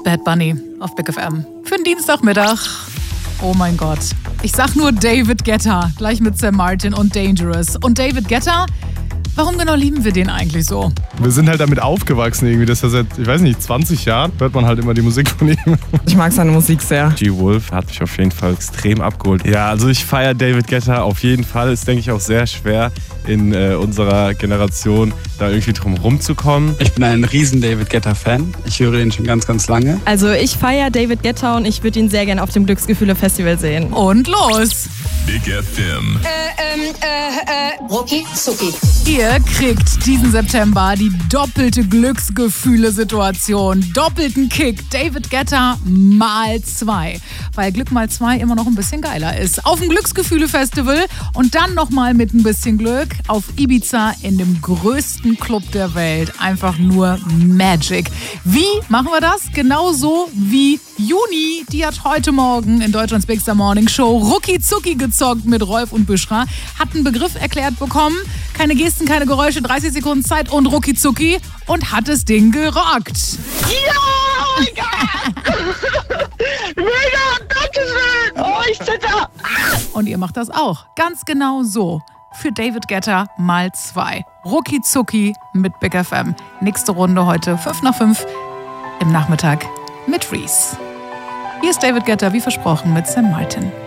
Bad Bunny auf Big FM. Für den Dienstagmittag. Oh mein Gott. Ich sag nur David Guetta, gleich mit Sam Martin und Dangerous. Und David Guetta, warum genau lieben wir den eigentlich so? Wir sind halt damit aufgewachsen irgendwie. Das ist ja seit, ich weiß nicht, 20 Jahren hört man halt immer die Musik von ihm. Ich mag seine Musik sehr. G-Wolf hat mich auf jeden Fall extrem abgeholt. Ja, also ich feiere David Guetta auf jeden Fall. Ist, denke ich, auch sehr schwer in unserer Generation da irgendwie drum rumzukommen. Ich bin ein riesen David Guetta-Fan. Ich höre ihn schon ganz, ganz lange. Also ich feiere David Guetta und ich würde ihn sehr gerne auf dem Glücksgefühle-Festival sehen. Und los! Big FM. Rucki Zucki. Ihr kriegt diesen September die doppelte Glücksgefühle-Situation. Doppelten Kick. David Guetta mal 2. Weil Glück mal 2 immer noch ein bisschen geiler ist. Auf dem Glücksgefühle-Festival und dann nochmal mit ein bisschen Glück auf Ibiza in dem größten Club der Welt. Einfach nur Magic. Wie machen wir das? Genauso wie Juni. Die hat heute Morgen in Deutschlands Big Star Morning Show Rucki Zucki gezockt mit Rolf und Büschra. Hat einen Begriff erklärt bekommen. Keine Gesten, keine Geräusche, 30 Sekunden Zeit und Rucki Zucki und hat das Ding gerockt. Ja, mega, Dankeschön. Oh, ich zitter. Und ihr macht das auch. Ganz genau so. Für David Guetta mal 2. Rucki Zucki mit Big FM. Nächste Runde heute 5 nach 5 im Nachmittag mit Reese. Hier ist David Guetta, wie versprochen, mit Sam Martin.